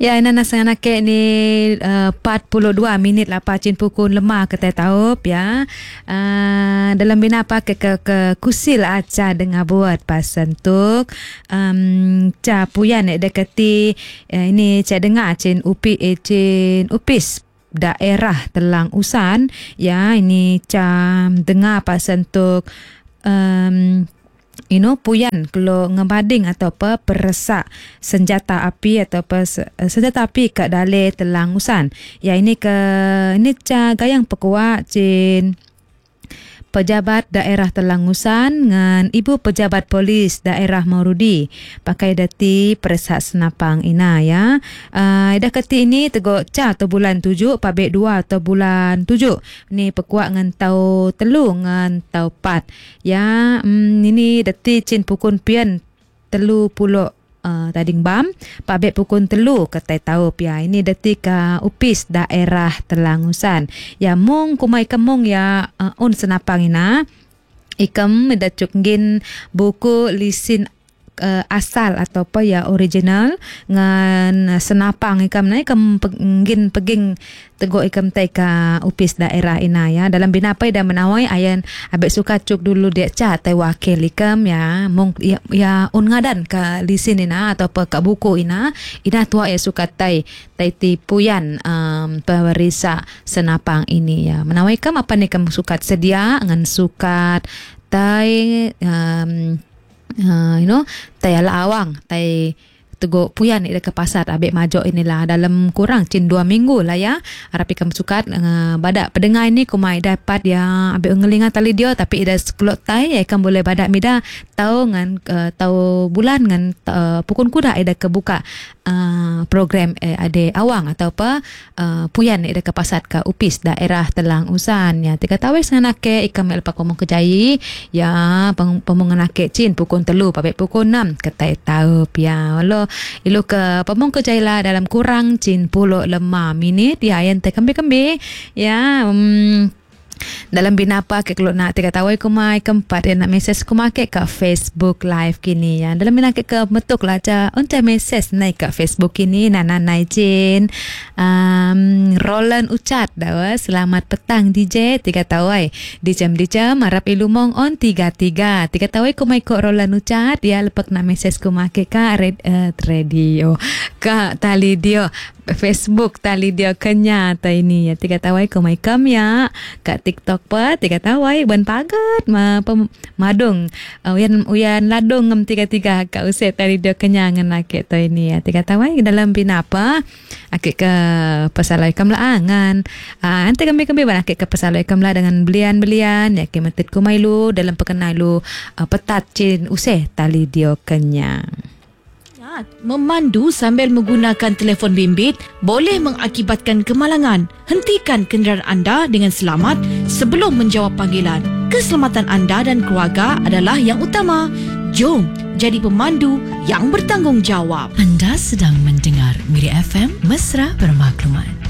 Ya, ina nasangan ke ni 42 minit lah pacin pukul lemah ketai taup ya. Dalam bina apa ke kusil aca dengan buat pasantuk ca puyan dekati ini ca dengar cin upis daerah Telang Usan ya, ini ca dengar pasantuk puyan kalau ngebading atau apa peresak senjata api atau apa senjata api kat Daleh Telang Usan. Ya, ini ca gayang pekuat cin pejabat daerah Telang Usan dengan ibu pejabat polis daerah Maurudi pakai dati peresak senapang ina ya. Dah keti ini tegok ca atau bulan 7 pabek 2 atau bulan 7 ni pekuat ngan tau telu ngan tau 4 ya. Ini dati cin pukun pian 30 tading bam pabek pukul 3 ketai taup ya. Ini detik upis daerah Telang Usan ya. Mung kumai kemung ya senapang ina ikam dacuk ngin buku lisin asal atau apa ya original ngan senapang ikam na ikam ngin peging tegok ikam tai ka upis daerah ina ya. Dalam bina apa ida menawai ayan abek suka cuk dulu dia ca tai wakil ikam ya mong ya ngadan ka lisin ina atau apa ka buku ina tua ya suka tai tipuyan pemerisa senapang ini ya. Menawai kam apa ni kam sukat sedia ngan sukat tai tai ala awang tai tegok puyan ida ke pasar abek majok inilah dalam kurang cin 2 minggu lah ya. Harap ikam sukat badak pendengar ini kumai dapat ya abek ngelingan tali dia tapi ida sekelot tai ikam boleh badak mida tahu ngan tahu bulan ngan pukun kuda ida ke buka program ade awang atau apa puyan ida ke pasar ke upis daerah Telang Usan ya. Tika tahu sanake ikam elpa komong kejai ya pemongan ake cin pukun 3 pabek pukul 6 ketai tahu ya. Walau ilu ke pemong kejailah dalam kurang cin 10 lemah minit ya yang kembi ya. Dalam bina apa ke kalau nak tiga tawai kumai keempat ya nak mesej kumai ke Facebook live kini ya. Dalam bina ke metuk lah ca unta mesej naik ke Facebook kini nana naicin Roland ucat dah selamat petang DJ tiga tawai di jam harap ilu mong on 33 tiga tawai kumai ko Roland ucat ya lepak nak mesej kumai ke radio ka tali dia Facebook tali dia kenya ta ini ya. Tiga tawai kumai kam ya kat TikTok pa tiga tawai ban pagat madung uyan ladung ngam tiga kat usai tali dia kenya ngan laki ta ini ya. Tiga tawai dalam bina apa akik ke pasalai kam la angan ante kami ban akik ke pasalai kam la dengan belian ya ke metit kumai lu dalam perkenal lu petat cin usai tali dia kenya. Memandu sambil menggunakan telefon bimbit boleh mengakibatkan kemalangan. Hentikan kenderaan anda dengan selamat sebelum menjawab panggilan. Keselamatan anda dan keluarga adalah yang utama. Jom jadi pemandu yang bertanggungjawab. Anda sedang mendengar Miri FM Mesra Bermaklumat.